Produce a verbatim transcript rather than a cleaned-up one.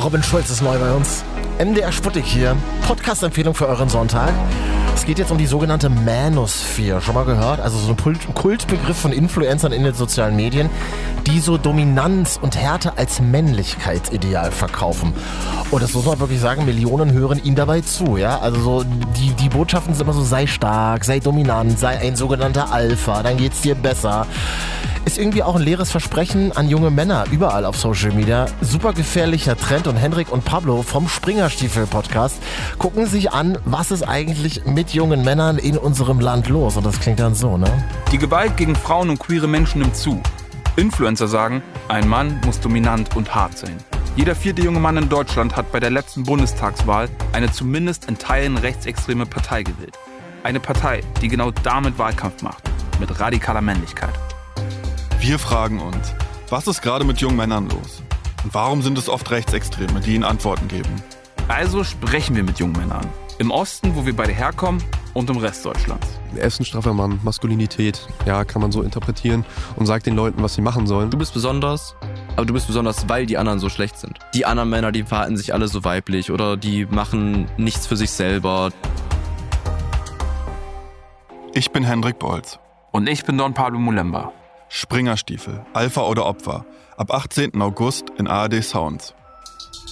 Robin Schulz ist neu bei uns. M D R Sputnik hier. Podcast-Empfehlung für euren Sonntag. Es geht jetzt um die sogenannte Manosphere. Schon mal gehört? Also so ein Kultbegriff von Influencern in den sozialen Medien, die so Dominanz und Härte als Männlichkeitsideal verkaufen. Und das muss man wirklich sagen, Millionen hören ihnen dabei zu. Ja? Also so die, die Botschaften sind immer so, sei stark, sei dominant, sei ein sogenannter Alpha, dann geht's dir besser. Ist irgendwie auch ein leeres Versprechen an junge Männer überall auf Social Media. Super gefährlicher Trend und Henrik und Pablo vom Springerstiefel-Podcast gucken sich an, was ist eigentlich mit jungen Männern in unserem Land los. Und das klingt dann so, ne? Die Gewalt gegen Frauen und queere Menschen nimmt zu. Influencer sagen, ein Mann muss dominant und hart sein. Jeder vierte junge Mann in Deutschland hat bei der letzten Bundestagswahl eine zumindest in Teilen rechtsextreme Partei gewählt. Eine Partei, die genau damit Wahlkampf macht. Mit radikaler Männlichkeit. Wir fragen uns, was ist gerade mit jungen Männern los? Und warum sind es oft Rechtsextreme, die ihnen Antworten geben? Also sprechen wir mit jungen Männern. Im Osten, wo wir beide herkommen, und im Rest Deutschlands. Er ist ein straffer Mann, Maskulinität, ja, kann man so interpretieren und sagt den Leuten, was sie machen sollen. Du bist besonders, aber du bist besonders, weil die anderen so schlecht sind. Die anderen Männer, die verhalten sich alle so weiblich oder die machen nichts für sich selber. Ich bin Hendrik Bolz. Und ich bin Don Pablo Mulemba. Springerstiefel, Alpha oder Opfer. Ab achtzehnten August in A R D Sounds.